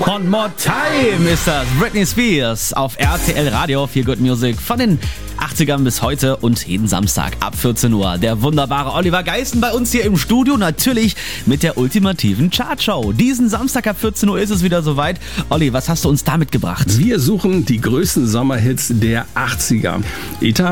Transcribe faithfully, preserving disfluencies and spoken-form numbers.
One More Time ist das. Britney Spears auf R T L Radio. Feel Good Music von den achtzigern bis heute und jeden Samstag ab vierzehn Uhr. Der wunderbare Oliver Geißen bei uns hier im Studio. Natürlich mit der ultimativen Chartshow. Diesen Samstag ab vierzehn Uhr ist es wieder soweit. Olli, was hast du uns da mitgebracht? Wir suchen die größten Sommerhits der achtziger. Eta